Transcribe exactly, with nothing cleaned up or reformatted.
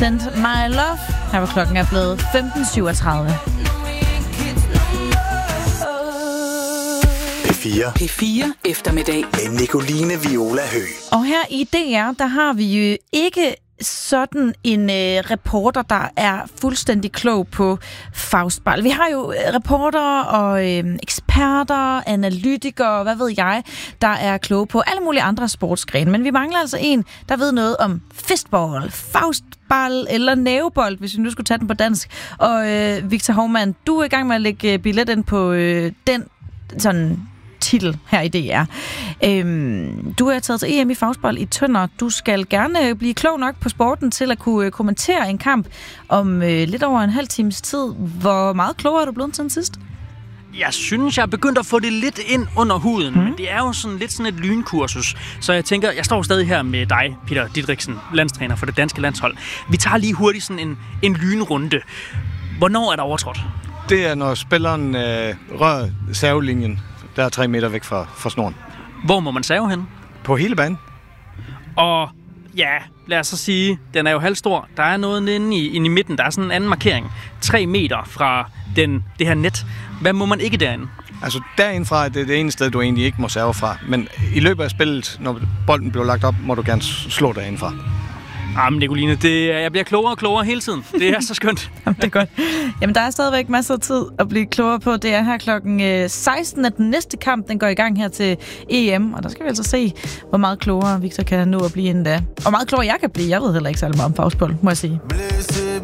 Send My Love. Her var klokken er blevet femten syvogtredive. P fire. P fire eftermiddag. Med Nicoline Viola Høgh. Og her i D R, der har vi jo ikke sådan en øh, reporter, der er fuldstændig klog på faustball. Vi har jo øh, reportere og øh, eksperter, analytikere, hvad ved jeg, der er kloge på alle mulige andre sportsgrene. Men vi mangler altså en, der ved noget om fistball, faustball eller nævebold, hvis vi nu skulle tage den på dansk. Og øh, Victor Hovmand, du er i gang med at lægge billet ind på øh, den sådan titel her i D R. Øhm, du er taget til E M i faustball i Tønder. Du skal gerne blive klog nok på sporten til at kunne kommentere en kamp om øh, lidt over en halv times tid. Hvor meget klogere er du blevet siden sidst? Jeg synes, jeg er begyndt at få det lidt ind under huden, mm. men det er jo sådan lidt sådan et lynkursus. Så jeg tænker, jeg står stadig her med dig, Peter Didriksen, landstræner for det danske landshold. Vi tager lige hurtigt sådan en, en lynrunde. Hvornår er der overtrådt? Det er, når spilleren øh, rører servelinjen, der er tre meter væk fra, fra snoren. Hvor må man serve hen? På hele banen. Og ja, lad os så sige, den er jo halvstor. Der er noget inde i, inde i midten. Der er sådan en anden markering. Tre meter fra den, det her net. Hvad må man ikke derinde? Altså derindefra er det det ene sted, du egentlig ikke må serve fra. Men i løbet af spillet, når bolden bliver lagt op, må du gerne slå derindefra. Jamen, Nicoline, det, jeg bliver klogere og klogere hele tiden. Det er så skønt. Jamen, det er godt. Jamen, der er stadigvæk masser af tid at blive klogere på. Det er her klokken seksten, at den næste kamp, den går i gang her til E M. Og der skal vi altså se, hvor meget klogere Victor kan nå at blive endda. Og meget klogere jeg kan blive. Jeg ved heller ikke særlig meget om faustball, må jeg sige.